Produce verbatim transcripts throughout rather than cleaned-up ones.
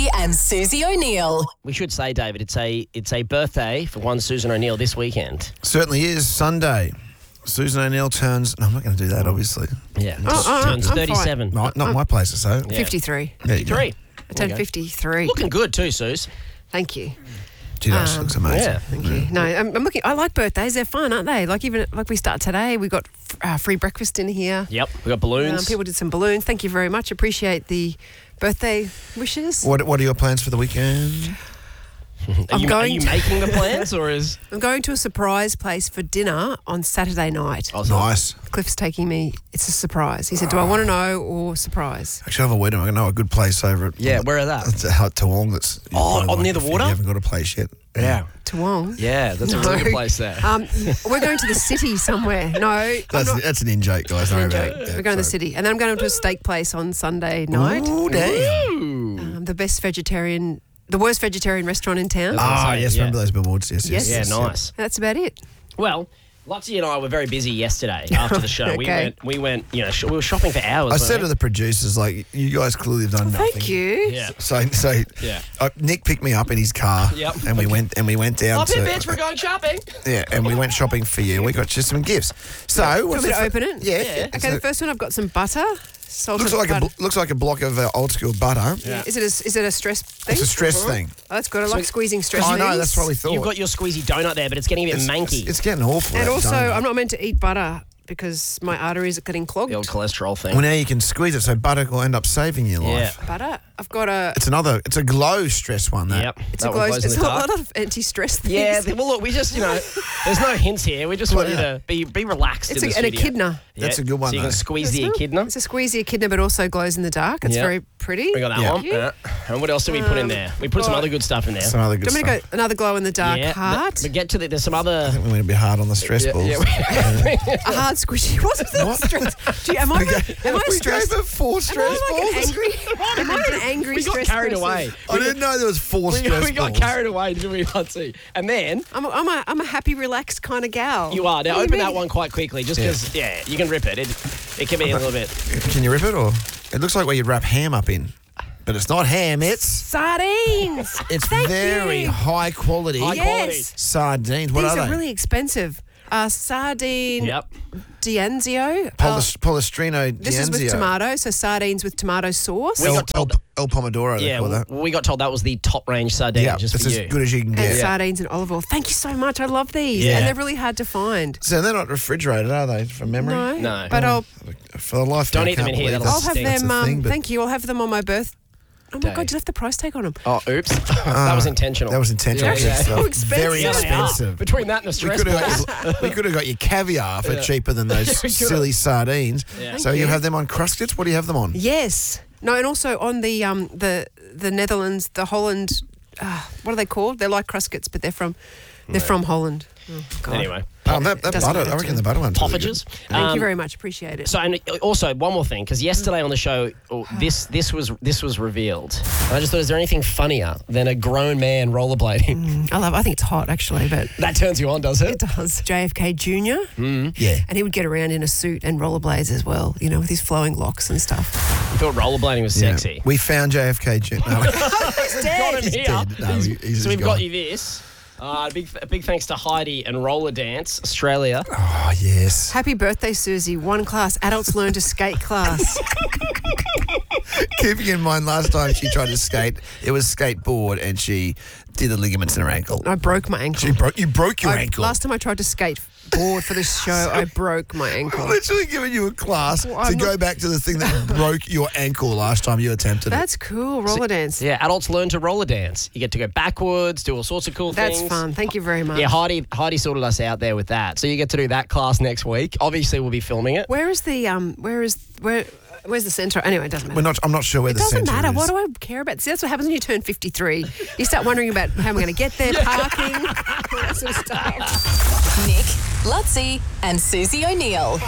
Jonesy and Susie O'Neill. We should say, David, it's a it's a birthday for one Susan O'Neill this weekend. Certainly is. Sunday. Susan O'Neill turns... No, I'm not going to do that, obviously. Yeah, Oh, oh, turns I'm thirty-seven. Not, not my place to say. Yeah. fifty-three. There you go. Three. I turned fifty-three. Looking good too, Suze. Thank you. Gee, that Um, looks amazing. Yeah. Thank you. No, I'm, I'm looking. I like birthdays. They're fun, aren't they? Like even like we start today, we got uh, free breakfast in here. Yep, we got balloons. Um, people did some balloons. Thank you very much. Appreciate the birthday wishes. What What are your plans for the weekend? Are I'm you, going are you to- making the plans or is... I'm going to a surprise place for dinner on Saturday night. Oh, so- Nice. Cliff's taking me. It's a surprise. He said, "Do I want to know or surprise?" Actually, I have a wedding. I know a good place over at... Yeah, where are that? It's at Toowong. That's... you Oh, probably oh, near the if you water? haven't got a place yet. Yeah. Toowong. Yeah, that's a No. really good place there. Um, we're going to the city somewhere. No, I'm That's, not. that's an in-joke, guys. Don't worry Joke. about it. Yeah, We're going to the sorry. city, and then I'm going to a steak place on Sunday night. Ooh, damn. Ooh. Um, the best vegetarian, the worst vegetarian restaurant in town. Ah, say, yes, yeah. remember those billboards? Yes, yes. Yes. Yeah, yes, nice. That's about it. Well, Luxie and I were very busy yesterday after the show. We Okay. went, we went, you know, sh- we were shopping for hours. I weren't said we? to the producers, like, you guys clearly have done nothing. Thank you. Yeah. So, so Yeah. uh, Nick picked me up in his car, Yep. and we went and we went down Up to here, bitch, we're going shopping. yeah, and we went shopping for you. We got you some gifts. So, Do you what's want me the to fir- open it? Yeah. Yeah. Okay, So- the first one I've got some butter. Salted looks like a butter. bl- looks like a block of uh, old school butter. Yeah. Is it a, is it a stress thing? It's a stress thing. Oh, that's good. I like squeezing stress I know. things. That's what we thought. You've got your squeezy donut there, but it's getting a bit it's, manky. It's, it's getting awful. And that also, donut. I'm not meant to eat butter because my arteries are getting clogged. the old cholesterol thing. Well, now you can squeeze it, so butter will end up saving your Yeah. life. Butter. I've got a. It's another. It's a glow stress one. That. Yep. It's That a one glow. glows in It's a the dark. lot of anti-stress things. Yeah, th- well, look, we just, you know, there's no hints here. We just want you to be be relaxed It's in a, the and studio. echidna. That's a good one, So you can though. squeeze the echidna. It's a squeezy echidna, but also glows in the dark. It's Yeah. very pretty. We got that Yeah. one. Yeah. And what else did we put in Um, there? We put some got- other good stuff in there. Some other good Do you want me stuff. to go another glow in the dark yeah, heart? But, but get to the, there's some other. I think we went a bit hard on the stress Yeah, balls. yeah, A hard squishy. What's the stress? Do you, am I, am I we stressed? gave her four Am stress I like an balls. angry? Am I an angry we got stress carried person? away. I didn't know there was four We, stress we got balls. carried away, didn't we, Lutsy? And then I'm a, I'm a, I'm a happy, relaxed kind of gal. you are. Now What do you open mean? that one quite quickly, just Yeah. because, yeah. you can rip it. It it can be a little bit. Can you rip it, or it looks like where you'd wrap ham up in, but it's not ham. It's Sardines. it's Thank very you. high quality High quality. Yes. sardines. What These are are they? really expensive. Uh, sardine Yep. D'Anzio. Uh, Polis- Polestrino this is with D'Anzio. tomato, so sardines with tomato sauce. We El, got told El, El Pomodoro. They Yeah, call that. w- we got told that was the top range sardine Yeah, just it's for as you. good as you can and get. sardines and olive oil. Thank you so much. I love these. Yeah. And they're really hard to find. So they're not refrigerated, are they? From memory. No. No. But I'll For the life. Don't of me, I eat them can't in here, believe that'll I'll that's- have stink. that's them. a Um, thing, but thank you. I'll have them on my birth. Oh my Day. God, you left the price tag on them. Oh, oops. that was intentional. That was intentional. Yeah, yeah. It's, uh, So expensive. Very Yeah, they are. expensive. Between that and the We stress could, balls. have got, we could have got your caviar for cheaper than those could've. silly sardines. Yeah. So Thank you you. have them on Cruskits? What do you have them on? Yes. No, and also on the um the the Netherlands, the Holland. Uh, what are they called? They're like Cruskits, but they're from they're from Holland. Oh, God. Anyway. Oh, that, that Doesn't butter. matter I reckon to- the butter one's really Poffages. Thank Um, you very much. Appreciate it. So, and also one more thing, because yesterday on the show, oh, this this was this was revealed. And I just thought, is there anything funnier than a grown man rollerblading? I love. I think it's hot actually, but That turns you on, does it? it does. J F K Junior good. Yeah. and he would get around in a suit and rollerblades as well. You know, with his flowing locks and stuff. You thought rollerblading was Yeah. sexy. We found J F K. Jun- no, He's Got him dead. here. dead. No, he- he's So we've gone. got you this. Uh, a big a big thanks to Heidi and Roller Dance Australia. Oh, yes. Happy birthday, Susie. One class. Adults learn to skate class. Keeping in mind, last time she tried to skate, it was skateboard, and she did the ligaments in her ankle. I broke my ankle. She broke. You broke your I- ankle. Last time I tried to skate board for this show, I broke my ankle. Literally giving you a class Well, to I'm go not- back to the thing that broke your ankle last time you attempted it. That's cool. Roller dance. Yeah, adults learn to roller dance. You get to go backwards, do all sorts of cool That's things. fun. Thank you very much. Yeah, Heidi Heidi sorted us out there with that. So you get to do that class next week. Obviously, we'll be filming it. Where is the um? Where is where? Where's the centre? Anyway, it doesn't matter. We're not. I'm not sure where It the doesn't centre matter. is. What do I care about? See, that's what happens when you turn fifty-three. You start wondering about how am I going to get there, parking, all that sort of stuff. Nick, Lutzi, and Susie O'Neill.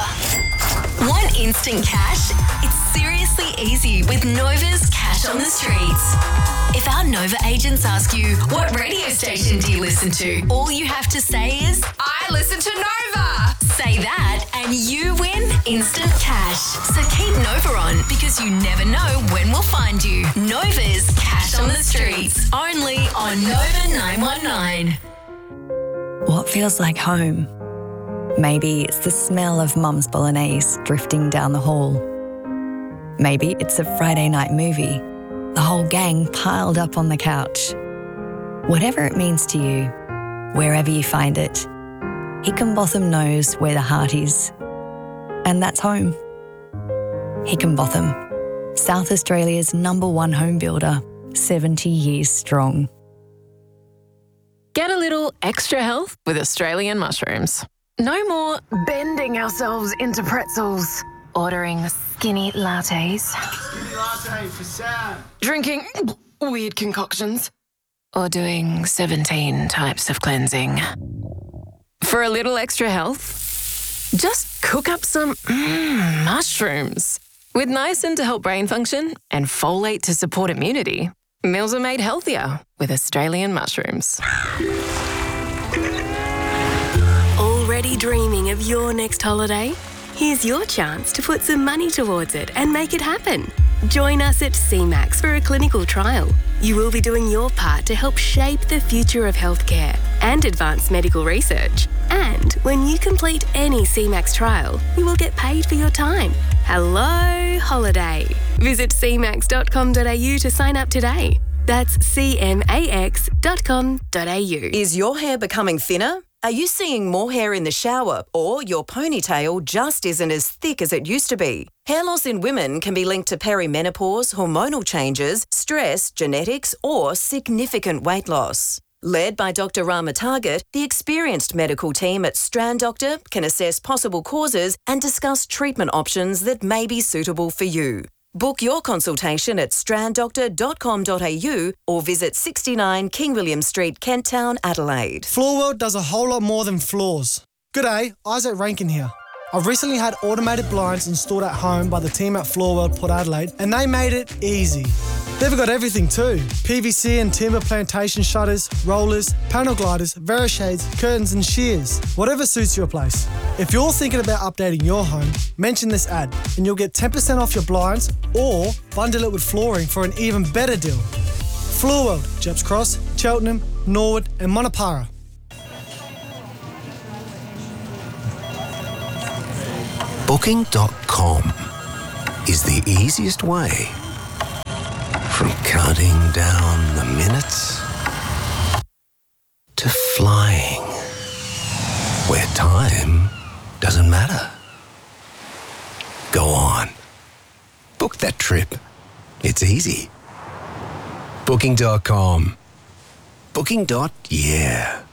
Nova. Want instant cash? It's seriously easy with Nova's Cash on the Streets. If our Nova agents ask you, what radio station do you listen to? All you have to say is, I listen to Nova. Say that and you win instant cash. So keep Nova on because you never know when we'll find you. Nova's Cash on the Streets. Only on Nova nine one nine. What feels like home? Maybe it's the smell of Mum's bolognese drifting down the hall. Maybe it's a Friday night movie, the whole gang piled up on the couch. Whatever it means to you, wherever you find it, Hickenbotham knows where the heart is. And that's home. Hickenbotham, South Australia's number one home builder, seventy years strong. Get a little extra health with Australian mushrooms. No more bending ourselves into pretzels, ordering skinny lattes, Skinny latte for Sam. drinking weird concoctions, or doing seventeen types of cleansing. For a little extra health, just cook up some mm, mushrooms. With niacin to help brain function and folate to support immunity, meals are made healthier with Australian mushrooms. Already dreaming of your next holiday? Here's your chance to put some money towards it and make it happen. Join us at C MAX for a clinical trial. You will be doing your part to help shape the future of healthcare and advanced medical research. And when you complete any C MAX trial, you will get paid for your time. Hello, holiday. Visit c max dot com dot a u to sign up today. That's c max dot com dot a u. Is your hair becoming thinner? Are you seeing more hair in the shower, or your ponytail just isn't as thick as it used to be? Hair loss in women can be linked to perimenopause, hormonal changes, stress, genetics, or significant weight loss. Led by Doctor Rama Target, the experienced medical team at Strand Doctor can assess possible causes and discuss treatment options that may be suitable for you. Book your consultation at strand doctor dot com dot a u or visit sixty-nine King William Street, Kent Town, Adelaide. Floorworld does a whole lot more than floors. G'day, Isaac Rankin here. I've recently had automated blinds installed at home by the team at Floorworld Port Adelaide, and they made it easy. They've got everything too. P V C and timber plantation shutters, rollers, panel gliders, Verishades, curtains and shears. Whatever suits your place. If you're thinking about updating your home, mention this ad and you'll get ten percent off your blinds or bundle it with flooring for an even better deal. Floorworld, Jeps Cross, Cheltenham, Norwood and Monopara. Booking dot com is the easiest way from counting down the minutes to flying where time doesn't matter. Go on. Book that trip. It's easy. Booking dot com. Booking. Yeah.